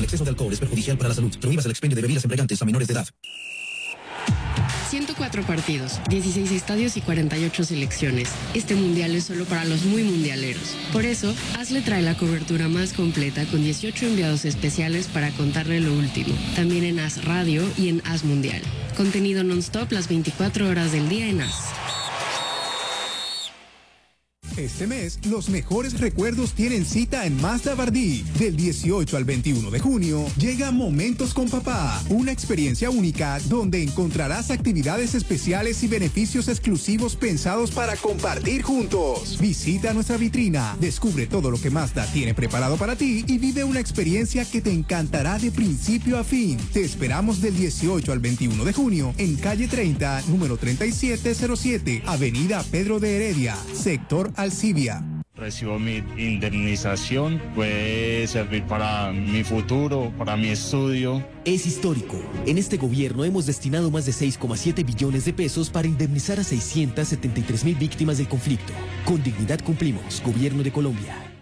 exceso de alcohol es perjudicial para la salud. Prohíbas el expendio de bebidas embriagantes a menores de edad. 104 partidos, 16 estadios y 48 selecciones. Este mundial es solo para los muy mundialeros. Por eso, ASLE trae la cobertura más completa con 18 enviados especiales para contarle lo último. También en AS Radio y en AS Mundial. Contenido non-stop las 24 horas del día en AS. Este mes, los mejores recuerdos tienen cita en Mazda Bardí. Del 18 al 21 de junio, llega Momentos con Papá, una experiencia única donde encontrarás actividades especiales y beneficios exclusivos pensados para compartir juntos. Visita nuestra vitrina, descubre todo lo que Mazda tiene preparado para ti y vive una experiencia que te encantará de principio a fin. Te esperamos del 18 al 21 de junio en calle 30, número 3707, Avenida Pedro de Heredia, sector Alcibia. Recibo mi indemnización, puede servir para mi futuro, para mi estudio. Es histórico. En este gobierno hemos destinado más de 6,7 billones de pesos para indemnizar a 673,000 víctimas del conflicto. Con dignidad cumplimos, Gobierno de Colombia.